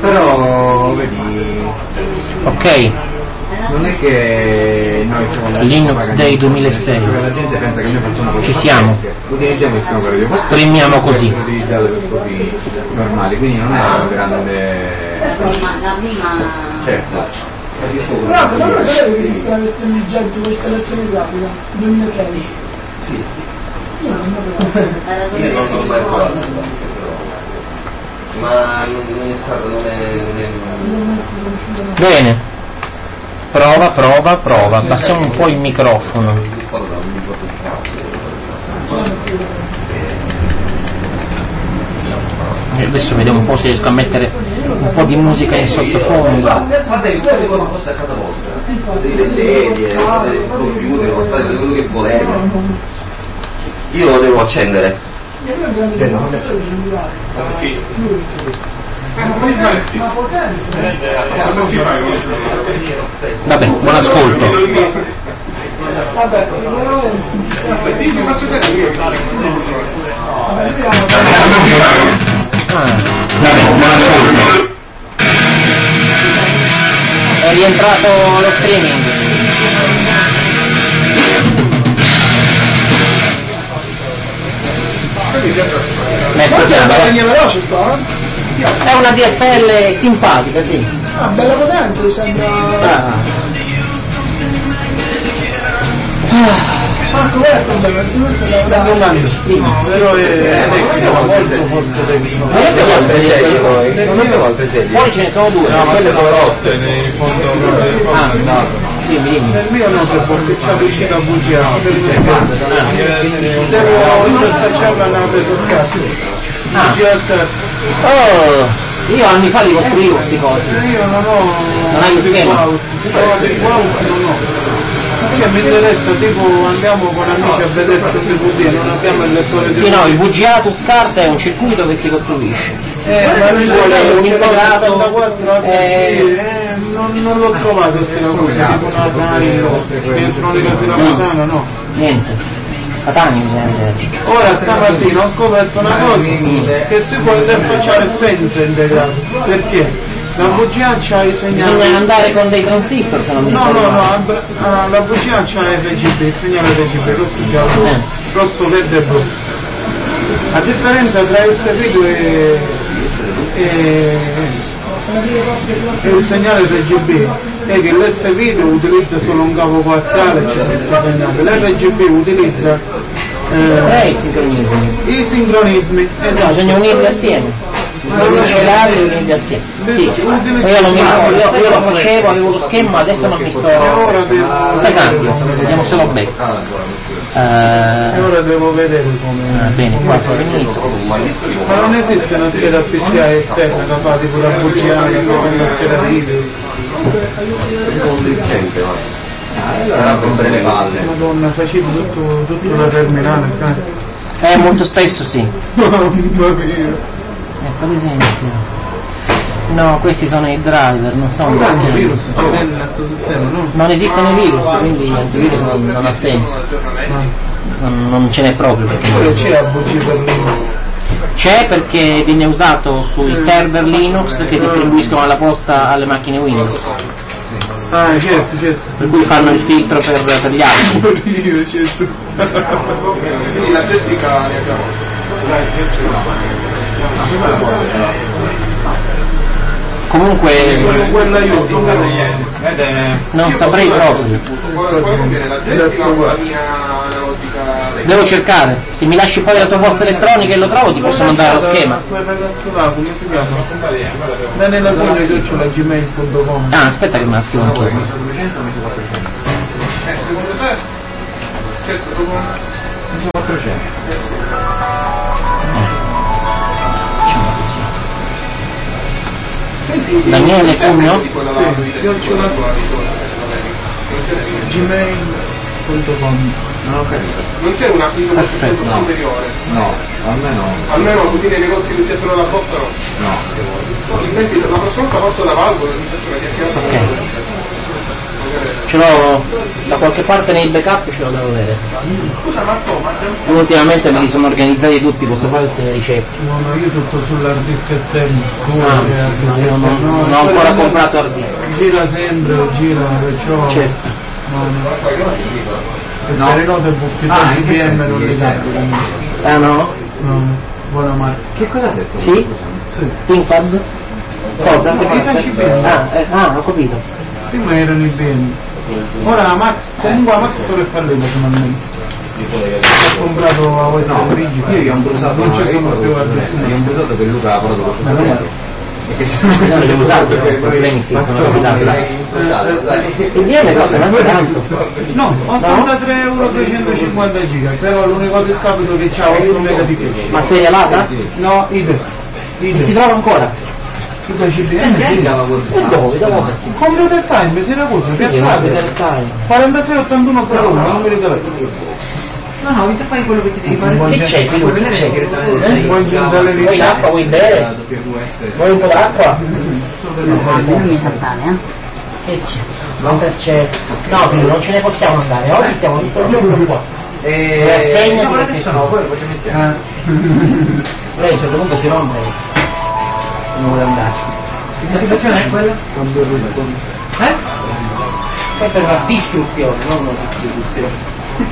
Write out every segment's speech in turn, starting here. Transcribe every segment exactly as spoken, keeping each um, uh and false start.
Però vedi. Ok. Non è che noi siamo Linux Day duemilasei. La gente pensa che noi facciamo così. Ci siamo. Utilizziamo il sistema operativo. Streamiamo così. Utilizzato per scopi normali, quindi non è una grande. Certo. Però non sapevo che esiste la versione di Jet con installazione grafica duemilasei. Sì. Io non lo Io non l'ho mai provato. Ma non, non è stato, non è. Non è... Bene. Prova, prova, prova. Abbassiamo un po' il microfono. E adesso vediamo un po' se riesco a mettere un po' di musica in sottofondo. Guarda che se voi fosse a casa vostra, delle sedie, dei computer, portate quello che volete. Io lo devo accendere. Vabbè, buon ascolto. Ah, vabbè, buon ascolto. È rientrato lo streaming. Ecco, è una D S L simpatica, sì. Ah, bella potente, sembra. Ah. Marco, qual è il problema? Se non si lavora. No, però è tecnico, molto forse tecnico. Ma io avevo altre sedie poi. Non avevo altre sedie. Poi ce ne sono due. No, ma quelle sono rotte nei fondo. Ah, no. Dimmi, dimmi. Nel mio no, perché c'è l'uscita bugia. Devo interfacciarla nella presa scatto. Ah. Oh, io anni fa li costruivo questi cosi. Io non ho. Non hai lo schema? Non ho. Perché mi interessa, tipo andiamo con amici a vedere il D V D, non abbiamo il lettore di Sì, no, il V G A to SCART è un circuito che si costruisce. Eh, ma ci vuole un integrato, eh, non, non l'ho trovato questa cosa, tipo una radio, elettronica siracusana, no. Niente. Catania bisogna. Ora stamattina ho scoperto una cosa, che si può interfacciare senza integrato. Perché? La V G A c'ha i segnali. Bisogna andare con dei transistor se non mi No, ricordo. no, no, ah, la V G A c'ha R G B, il segnale R G B, rosso, giallo, Eh. rosso, verde e blu. La differenza tra S video e, e, e il segnale R G B è che l'S video utilizza solo un cavo coassiale, c'è il segnale, l'R G B utilizza Tre eh, i sincronismi. i sincronismi, esatto. Bisogna unirli assieme. Bisogna scegliere e unirli assieme. Sì, io, non mi, io, io lo facevo, avevo lo schema, adesso non mi sto. Sta cambio, vediamo se lo becco. E Uh, ora devo vedere come. ah, bene, qua è finito. Ma non esiste una scheda P C I esterna che fa tipo la V G A, che fa una scheda video. Era rompere le palle. Madonna, facevi tutto, tutto da terminale, cazzo. Eh, molto spesso sì. Mamma mia. Ecco, ad esempio. No, questi sono i driver, non sono Non gli è un schemi. virus, c'è nel nostro sistema, no? Non esistono i virus, quindi l'antivirus non, non ha senso. Non, non ce n'è proprio. Pure Perché c'è A V G per Linux. c'è perché viene usato sui server Linux che distribuiscono alla posta alle macchine Windows. Ah, certo, certo. Per cui fanno il filtro per, per gli altri. Io, certo. Quindi la Jessica ne abbiamo. Comunque Quella aiuto. non saprei proprio. Quale conviene la Jessica o la mia analogica? Devo cercare. Se mi lasci poi la tua posta elettronica e lo trovo ti posso mandare lo schema. Quel ragazzo là, come si chiama? Daniela Puglia chiocciola gmail punto com. Ah, aspetta che me la scrivo anch'io. Eh, secondo te? Certo, dopo Daniele Pugno? Sì, chiocciola gmail punto com. non ho capito. Non c'è una Perfetto, no. superiore? No, almeno Almeno così nei negozi che si attorno alla botta no. no. Mi senti, la prossima volta passo da Valvo, mi faccio una chiacchierata. Ok. Ce l'ho da qualche parte nei backup, ce lo devo avere. Scusa, ma come? Ultimamente me li sono organizzati tutti, posso fare tutte le ricerche. No, no, io tutto sull'hard disk esterno. Ah, no, io non, non ho ancora comprato hard disk. Gira sempre, gira, perciò. Certo. No, no. No. Per le note pubblicità Ah, di in B M non le danno. Ah no? No, buona marca. Che cosa ha detto? Sì? Sì. ThinkPad? Cosa? No, Che i passa? tacci bene. Ah, eh, ah, ho capito. Prima erano i beni. Ora la Max, comunque la Max deve fare secondo me. Ho comprato a West No, Origin. io gli ho bruciato, non ci sono più gli hard ho bruciato che Luca ha parlato con suo fratello. E che Non li ho usati, i problemi sì, sono usati. Il D M costa anche tanto. No, ottantatré euro duecentocinquanta giga, però l'unico discapito che c'ha otto mega di flash. Ma serialata? No, idem. E si trova ancora? Tutta C B M sì. E dove? Dove? Computer Time, si era cosa, piazzate. quarantasei ottantuno zero uno, non mi ricordo. No, no, mi fai quello che ti devi fare. Che c'è? Che Puoi vedere c'è? che Vuoi aggiungere Vuoi l'acqua? Vuoi bere? Vuoi un po' d'acqua? Non mi saltare, eh? Che c'è? Cosa c'è? No, non ce ne possiamo andare, oggi stiamo tutto il giorno qua. E Rassegna no, di adesso no, poi lo facciamo insieme. Lei a un certo punto si rompe e non vuole andare. Che situazione è quella? Eh? Questa è una distruzione, non una distribuzione.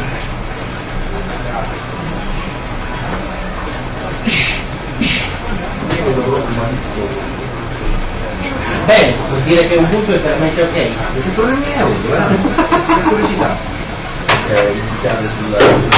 Bene, vuol dire che un punto è veramente ok. Che problemi hai avuto, veramente? Che curiosità. Iniziare sulla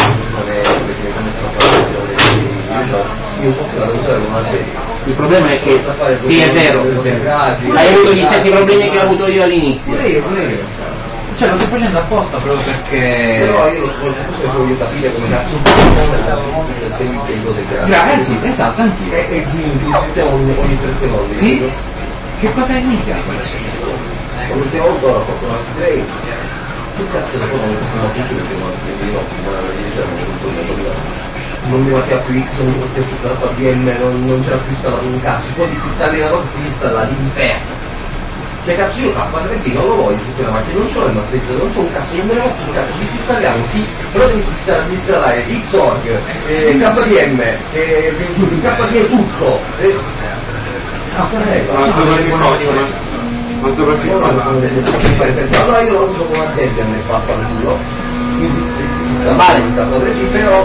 io so che la usare con una serie. Il problema è che sì, è vero, è vero. Hai avuto gli stessi problemi che ho avuto io all'inizio. Pure io, pure io. Cioè lo sto facendo apposta proprio perché... Però io lo so, voglio capire come cazzo funziona il Gra- eh sì, esatto, anch'io. E e quindi il sistema ogni, ogni tre secondi. Sì? Che cosa significa? L'ultima volta ho fatto un upgrade. Che cazzo da poi non funziona più perché non è di notte, ma la diciamo non mi batteva più X, non mi batteva più la D M, non, non c'era più installato un cazzo. Poi ti installi una cosa e ti installa l'inferno. Cioè cazzo io K tre D non lo voglio tutte le macchine, non c'ho il masterizzato, non c'ho un cazzo, non me ne faccio un cazzo, disinstalliamo, sì, però devi installare Xorg, eh, K D M, eh, K D M tutto. Eh. Ah, prego. Ma soprattutto allora io lo uso come azienda nel fatto al culo. Quindi sta Vale. K tre D però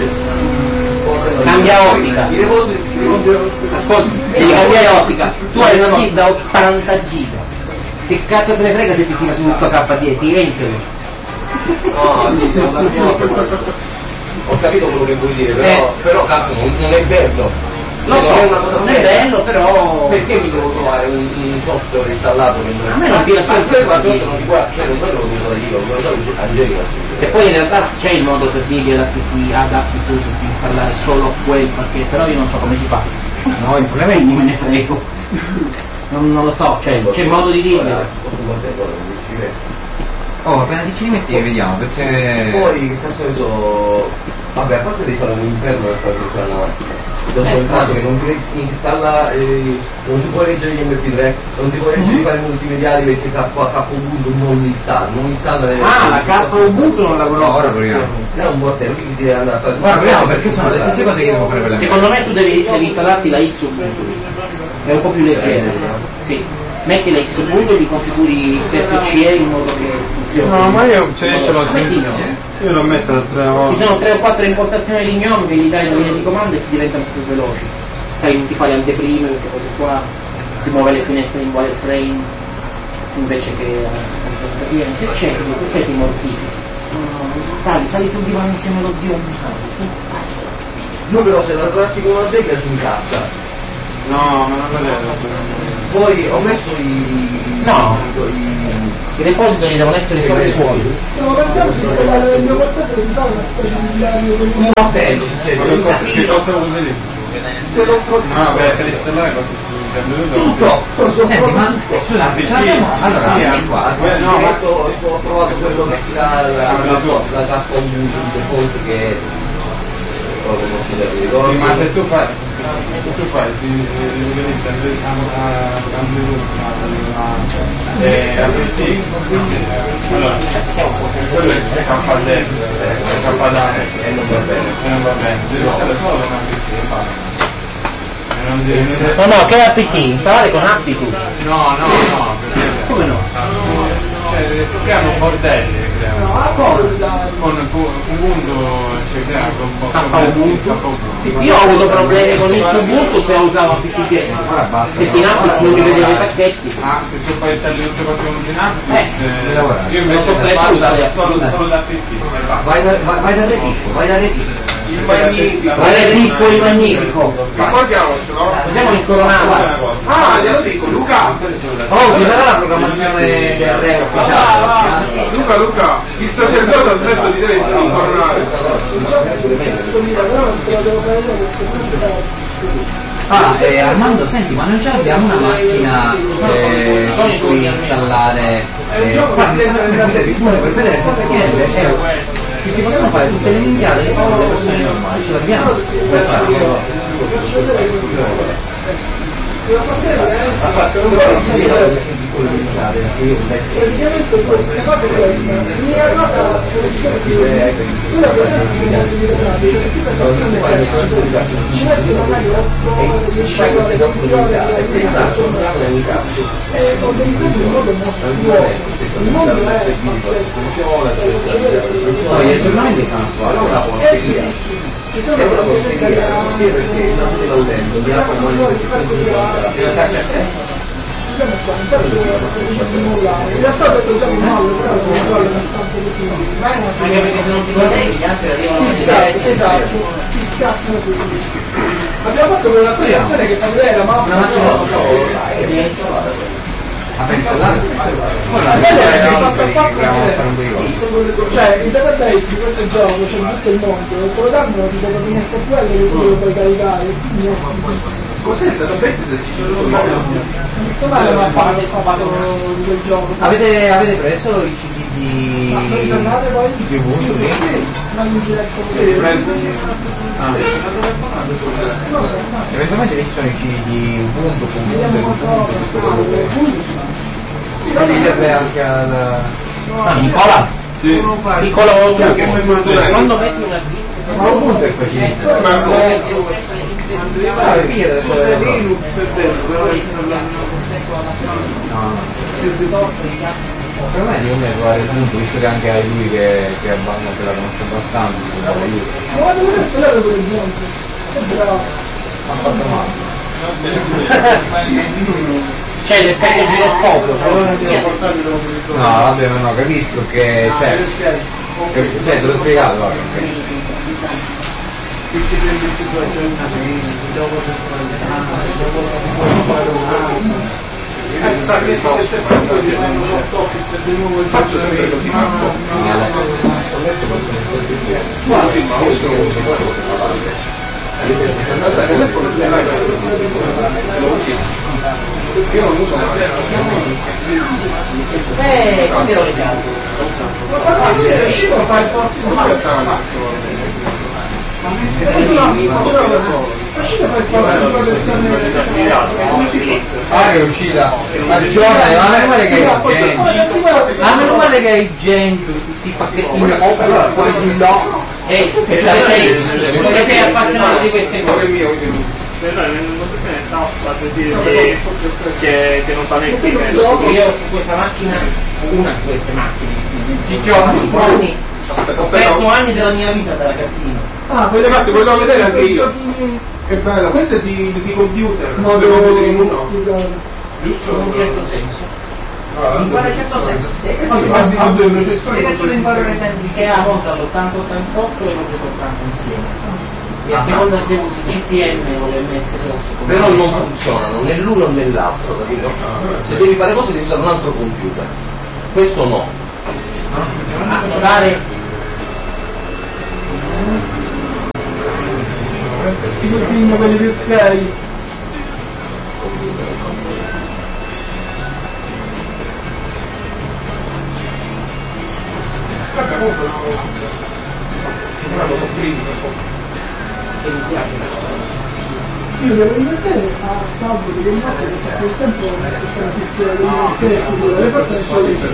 Cambia ottica. Ascolta, devi cambiare ottica. Tu hai una disk da ottanta giga. Che cazzo te ne frega se ti tira su tutto K D E? Ti entri. No, sì, siamo d'accordo. Ho capito quello che vuoi dire, però, Eh. però cazzo non, non è bello. Lo so, Non è una cosa non è bello, però... Perché mi devo trovare un, un software installato che non A me non tira su ma il quello K D E. addosso non ti può accedere, quello lo uso io, lo uso Angelica. E poi in realtà c'è il modo per dirgli adatti adatti tu di installare solo quel pacchetto, però io non so come si fa. No, il problema è che non me ne frego. Non, non lo so, cioè c'è modo di dirgli. Oh, appena ti ci rimetti vediamo, perché... Poi che cazzo ne so. Vabbè, a parte devi fare un inferno per fare funzionare la macchina. Lo so il fatto che non ti installa, eh, non ti puoi leggere gli M P tre, non ti puoi leggere i file multimediali perché K Ubuntu non li installa, non installa le. Ah, la K Ubuntu non la No, conosco. ora proviamo. È un bordello, quindi devi andare a fare. Guarda, proviamo perché sono le stesse cose che devo fare per la mia. Secondo me tu devi, devi installarti la X Ubuntu. È un po' più leggera. Sì. Metti la X Ubuntu e ti configuri X F C E in modo che funzioni. No, ma io ce, ce l'ho Metti sentito. no. Io l'ho messa l'altra Ci volta. sono tre o quattro impostazioni di gnome che gli dai la linea di comando e ti diventano più veloci. Sai, non ti fa le anteprime, queste cose qua, ti muove le finestre in wireframe invece che capire che c'è, perché ti mortifichi? No, sali, sali sul divano insieme allo zio sì. No, però se la tratti con una dega si incazza. No, ma non lo vedo. Poi ho messo i. No. i. I repository devono essere solo i suoi. Stiamo pensando di installare il mio qualcosa e di fare una specie di diario con un modello, succede. Ma che cosa che cosa vuol dire? Te lo pro- No, beh, per installare cosa tutto. Senti, ma scusa, ce l'abbiamo? Allora, vieni qua. Eh, no, ma ho, ho trovato quello che ti dà la, la, la, la K Ubuntu default che proprio non si deve Sì, ricordare. ma se tu fai, se tu fai, ti organizza a e a P C, allora, quello è cappadetto, è cappadare E non va bene. e non va bene, devi stare solo con A P C e basta. E non devi- non devi- No, no, che A P T? Installare con Aptitude. No, no, no, Come no? cioè, creano bordelli, creano. No, a cosa dai? Con Ubuntu ci crea con un po' K-Ubuntu. Sì, io ho avuto problemi con il Ubuntu se usavo A P T basta. che Synapse non mi vedeva i pacchetti. Ah, se tu fai installare tutte cose con Synapse, Eh, eh, lavorare. io invece Sono costretto a faccio usare solo, solo da P C e basta. Vai da, vai, vai da Redico, vai da Redico. Il magnifico. Vai da Rippo il magnifico. Ricordiamocelo. Andiamo in coronata. Ah, glielo dico, Luca. Oh, ci sarà la programmazione del re ufficiale. Luca, Luca, il sacerdote ha smesso di dire di coronare. centomila, però non te lo devo prendere perché sono Ah, eh, Armando, senti, ma non ce l'abbiamo una macchina eh, con cui installare eh, guarda, per vedere se chiede eh, se ci possono fare tutte le minchiate che fanno le persone normali, ce l'abbiamo per farlo. Ha fatto un po' di disegno di colonizzare, perché io un vecchio. praticamente questa cosa è questa. L'unica cosa è sulla piattaforma di videogrammi, cioè più per fare un esercito, ci mettono magari otto ore, dieci ore, venti ore di Esatto, non è unità. è organizzato in modo mostruoso. Il mondo è No, gli aggiornamenti fanno fuori. è bellissimo. Ci sono È proprio delle perché non ti lo vendo, mi raccomando che diciamo qua, infatti in realtà ho detto già un mallo, però non è tanto così. Anche perché se non ti colleghi gli altri arrivano Ti scassano, esatto, ti scassano così. Abbiamo fatto quell'applicazione che fa vedere la mappa. Una macchina solo. A installare? Cioè il database di questo gioco c'è in tutto il mondo e te lo danno tipo per un S Q L che tu lo puoi caricare, quindi è fighissimo. Cos'è il database del Visto male ma fa di quel gioco. Avete, avete preso i C D di Ma non tornate poi? di Ubuntu? Sì, sì, sì. Ma in diretto così. Ah. Eventualmente ci sono i C D di Ubuntu, Vediamo qualcosa. quindi serve anche al... Ah, Nicola? Sì. Nicola, Che fai quando metti una lista Ma Ubuntu è facilissimo. Ma Ah, via adesso C'è Linux è vero, però no, no. Secondo me devo provare Ubuntu, visto che anche hai lui che, che abbandono, che la conosce abbastanza, se la aiuta. Ma guarda come installare quel gioco. Che bravo. Ha fatto male. c'è l'effetto giroscopio. No, vabbè, no, no, capisco che cioè, che, cioè te l'ho spiegato, guarda. faccio sempre così, Marco. Io non uso mai. Eh, quindi ero legale. Ma quando è riuscito a fare forza Ma male? stava mazzo. È riuscito a fare forza di protezione. Ah, che è uscita a giornale, ma meno male che hai i geni. Ma meno male che hai i geni, tutti i pacchettini allora poi di no. Ehi, che sei, perché sei appassionato di queste Quello è cose. mio, quindi. non so se ne sta fatto dire che, che non fa neanche Io su questa macchina, una di queste macchine, ci gioco anni, ho perso anni della mia vita da ragazzino. Ah, Poi ragazzi, volevo vedere anche io. Che bello, questo è di, di computer. No, devo devo vedere in uno. Giusto in un certo senso. In quale certo senso? Ha due processori. Che a volte all'ottanta ottantotto e l'ho portato insieme. E a seconda se usi C P M o l'M S rosso. Però non funzionano né l'uno né l'altro, capito? Se devi fare cose devi usare un altro computer. Questo no. A notare Tipo il film quelli più seri. Sembra cosa prima. che mi piace. Io devo iniziare a salvo di dei notti perché se il tempo non si sta tutti a delle le persone sono lì.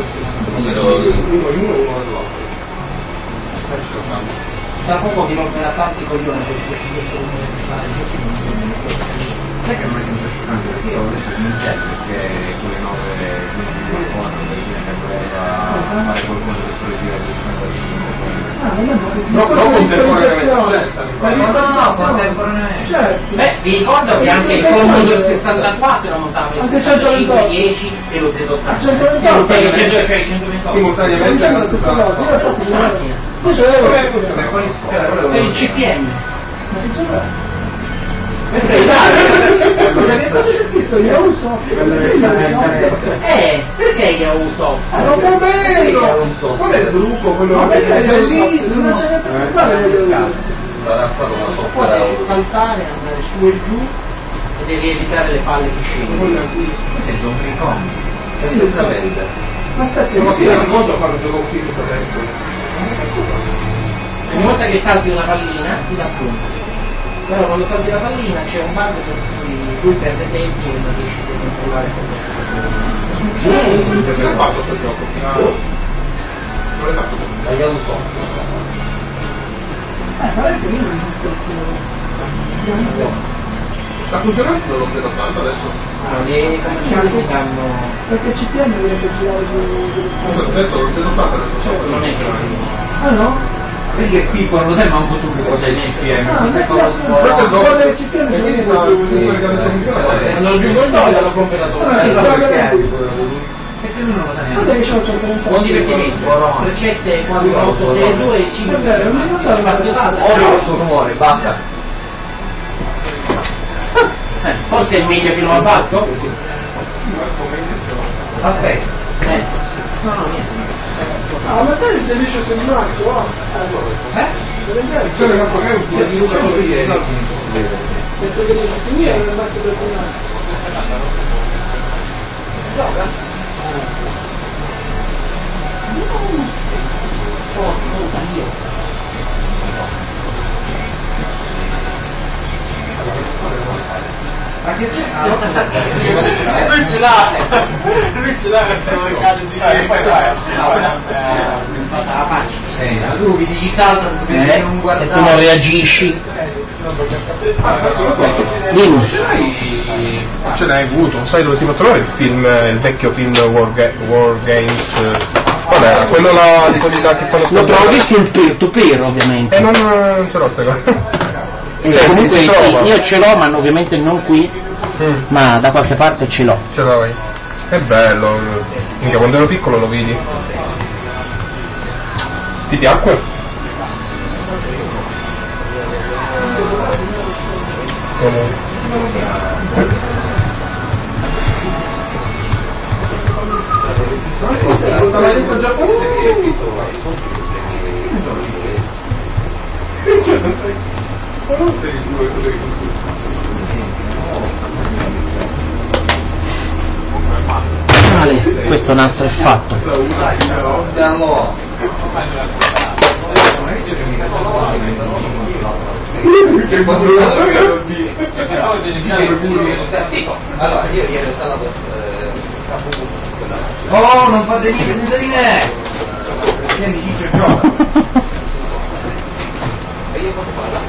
Tra poco ti rompe la parte coglione perché si riesce a fare sai che non è impressionante perché io adesso non c'è perché quelle nove quindi quando voleva fare qualcosa per politica no, no contemporaneamente no, no, contemporaneamente Certo. Beh, vi ricordo che anche il Commodore sessantaquattro era montato il sessantacinque dieci e lo Z ottanta simultaneamente la stessa cosa. Io ho fatto una macchina. Io ce l'avevo per il C P M. Scusa, che cosa c'è scritto? Yahoo Software. Eh, perché Yahoo Software? non va bene qual è il trucco quello Ma perché è bellissimo? Non che c'è niente da fare nelle sarà stato una Puoi software saltare, andare su e giù e devi evitare le palle che scendono. questo è un ricom esattamente Aspetta, non io si rende conto quando gioco un film adesso Ogni volta che salti una pallina ti dà punto. Però quando salti la pallina c'è un bug per cui lui perde tempo e non riesce a controllare come. perché l'hai fatto questo gioco? non l'hai fatto la Yahoo Software Eh, parecchio io non discorso. sta funzionando lo Z ottanta adesso? No, le commerciali ti danno. Perché C P M dovrebbe girare su. ho detto lo Z ottanta adesso Certo, non è grande. Ah no? vedi che piccolo lo sai manco tu che cos'è il C P M Ah, messo la questo è il cosa del C P M e quindi sta Quando lo giungo il nove lo compri da Ah, tutto. perché lui non lo sa guarda neanche che c'ho centotrenta. Buon divertimento. Ricette quattro otto sei due e cinque. È vero, non mi ricordavo spazio saldo. ora il suo rumore basta Eh, forse è il meglio che lo abbasso? aspetta Eh. No, no, niente. Ah, ma te il servizio sul marco? eh? cioè non magari un po' di luce così Perché che dice, se mia non basta per tornare. Oh, cosa io? ma che c'è? Ah, lui ce l'ha lui ce l'ha per mercato di fai fai La faccia. eh, tu mi dici salta Eh, non e guardare tu non reagisci. Dimmi. ce l'hai avuto sai dove si può trovare il film il vecchio film War, Ga- War Games qual era? quello là di quelli là che fanno Lo trovi sul peer to peer ovviamente. e non, non ce l'ho sta cosa Eh, cioè, comunque si trova. sì, io ce l'ho, ma ovviamente non qui, Mm, ma da qualche parte ce l'ho. ce l'hai è bello mica quando ero piccolo lo vidi ti piacque? Come? questa maledetta giapponese che è scritto Male, questo nastro è fatto. andiamo allora io ieri ho stato oh non fate niente senza di me vieni dice gioca e io posso parlare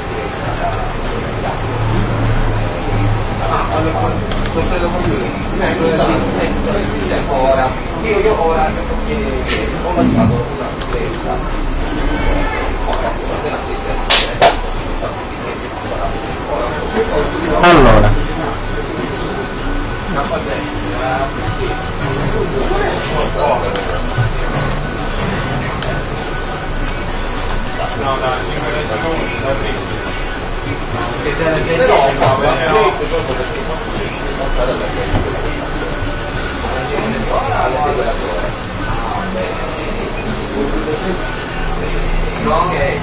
ora io io ora ho mangiato una spesa Allora, no da cinque secondi da tre però no che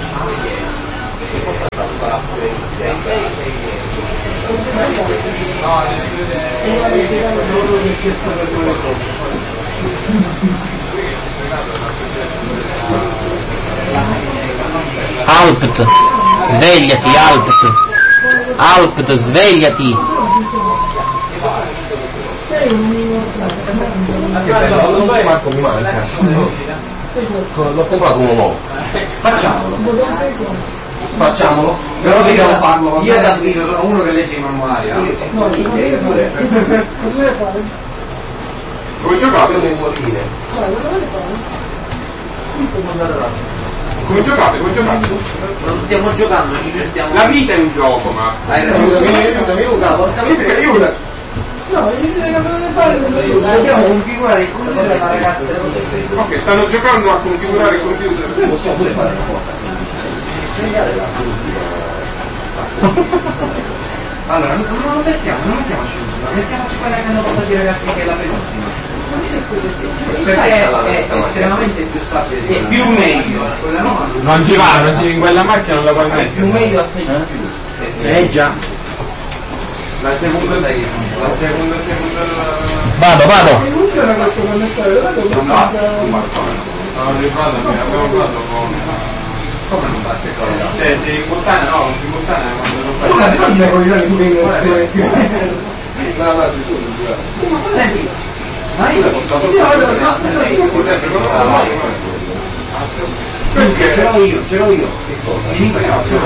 Alpt. Svegliati, Alpt. Alpt, svegliati. Anche bello, non so Marco mi manca. L'ho comprato uno nuovo. Facciamolo. Facciamolo. Però dobbiamo farlo. Io da qui sono uno che legge i manuali. No, sì, pure. Cosa deve fare? Come giocate? Devo involtire. Vai, cosa deve fare? Come giocate? Come giocate? Non stiamo giocando, ci gestiamo. La vita è un gioco, ma. Hai ragione. Mi aiuta, porca miseria. No, devi dire cosa deve fare. Dobbiamo configurare il computer della ragazza. Ok, stanno giocando a configurare il computer. Possiamo pure fare una cosa. Spiegare la Allora, non lo mettiamo, non mettiamoci una, mettiamoci quella che hanno portato i ragazzi che è la penultima. Perché è estremamente più stabile di È più meglio. quella nuova. Non ci va, non ci, in quella macchina non la puoi Più mettere. meglio assai di più. Eh già. La seconda, la seconda, seconda. Vado, vado. Non funziona questo connettore, dov'è che Non lo va. funziona? Non ricordo, abbiamo fatto con. come non batte cosa? Cioè, se in puttana no, in puttana quando non fai. Guarda, non mi coglioni tu che no, no, tu Senti, ma io l'ho portato Perché? ce l'ho io, ce l'ho io. che cosa? cinque no, ce l'ho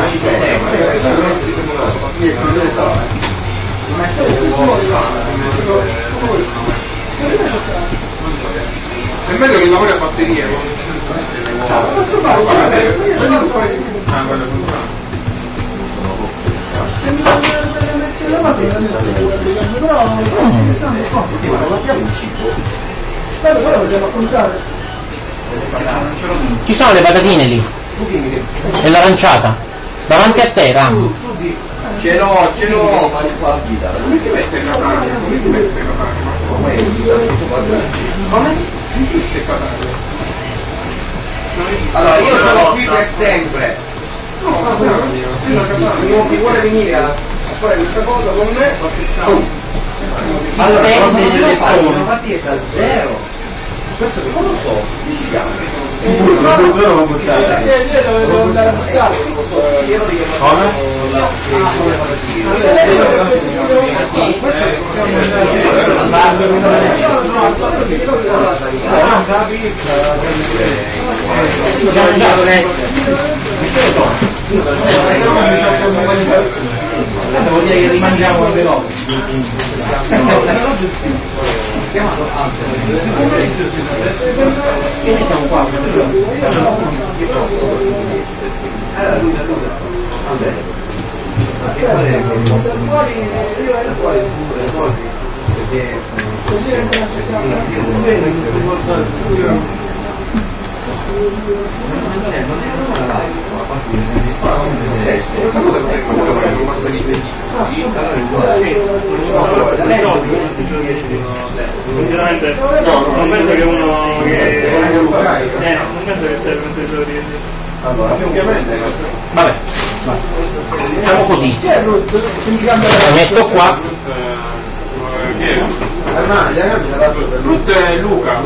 È meglio che lavori a batterie. Posso fare? Io ce l'ho poi. Ah, quello è Se mi mettere la base la metto, però Bello, però lo devo comprare. Ci sono le patatine lì. E l'aranciata. Davanti a te, Ram. Ce l'ho, ce l'ho, ma qua a vita. Come si mette il patane? Come si mette il patane? Come è vita? Come si mette il patane? Allora, io sono qui per sempre. No, no, no, Chi vuole venire a fare questa cosa con me? Allora, cosa deve fare? Dobbiamo partire da zero. Questo che non lo so, decidiamo. Io dovevo andare a buttare. Come? Vuol dire che rimangiamo veloci. Chiamato altro. Quindi siamo qua. Così è come si Questa cosa non basta dire. Sinceramente non penso che uno che eh, non penso che serve un tesoro di Allora, ovviamente. Vabbè. Facciamo così. Lo metto qua. Ruth è Luca.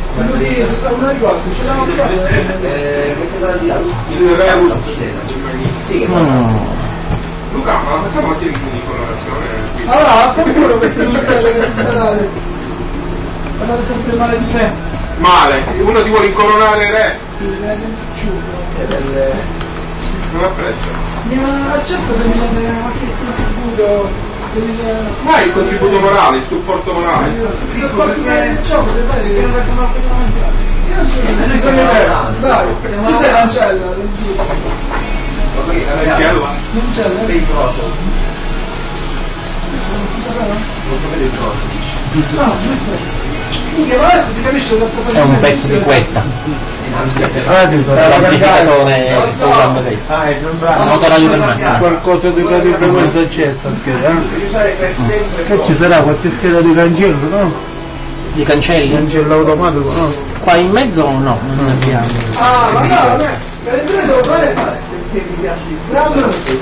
Il re Mm. Luca, ma facciamo anche di colorazione? Allora, qualcuno queste lucelle che si date andate sempre male di me. Male, uno ti vuole incoronare re? Sì, è del ciuccio. Non apprezzo. Mi accetto se mi date qualche contributo. Ma il contributo morale, il supporto morale. Se qualcuno del ciò potete fare che non vengono perfettamente. Io non ci sono bisogno di dai, tu sei l'ancella del giro. Non c'è, Vedi il trozo? non si sapeva? Non so vedere il trozo. No, minchia, ma adesso si capisce troppo È un pezzo di questa. Ah, ti sono L'amplificatore che sto usando adesso. Ah, è Un motoradio per me. qualcosa di credibile questo c'è sta scheda, eh? Che ci sarà qualche scheda di cancello, no? Di cancelli? Cancello automatico, no? Qua in mezzo no, non ne abbiamo. Ah, ma no, per esempio devo fare fare. Perché mi piace.